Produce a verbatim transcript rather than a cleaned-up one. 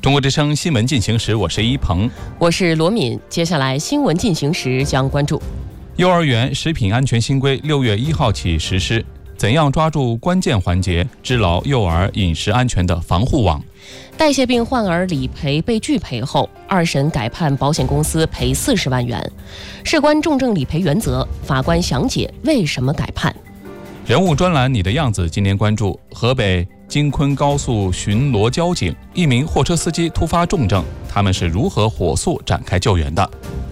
中国之声新闻进行时，我是一鹏， 我是罗敏。接下来新闻进行时将关注： 幼儿园食品安全新规六月一号起实施，怎样抓住关键环节，织牢幼儿饮食安全的防护网？ 代谢病患儿理赔被拒赔后，二审改判保险公司赔四十万元，事关重症理赔原则，法官详解为什么改判。 人物专栏你的样子，今天关注河北京昆高速巡逻交警，一名货车司机突发重症，他们是如何火速展开救援的？